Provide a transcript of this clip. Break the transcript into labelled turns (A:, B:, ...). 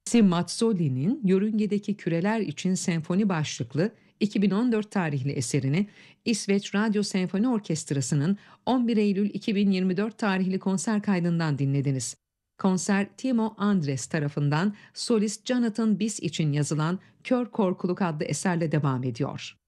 A: Mazzoli'nin Yörüngedeki Küreler için Senfoni başlıklı 2014 tarihli eserini İsveç Radyo Senfoni Orkestrası'nın 11 Eylül 2024 tarihli konser kaydından dinlediniz. Konser Timo Andres tarafından solist Jonathan Bis için yazılan Kör Korkuluk adlı eserle devam ediyor.